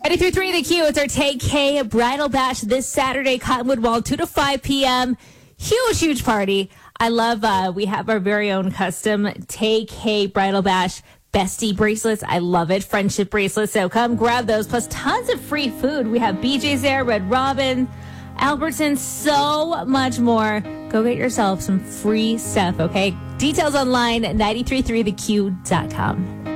93.3 The Q. It's our Take K Bridal Bash this Saturday, Cottonwood Wall, 2 to 5 p.m. Huge party. I love, we have our very own custom Take K Bridal Bash bestie bracelets. I love it. Friendship bracelets. So come grab those. Plus tons of free food. We have BJ's there, Red Robin, Albertsons, so much more. Go get yourself some free stuff, okay? Details online at 933theq.com.